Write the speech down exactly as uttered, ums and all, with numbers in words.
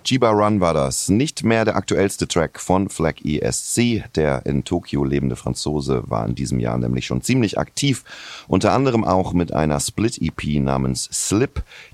Chiba Run war das. Nicht mehr der aktuellste Track von Flag E S C. Der in Tokio lebende Franzose war in diesem Jahr nämlich schon ziemlich aktiv. Unter anderem auch mit einer Split-E P namens Slip,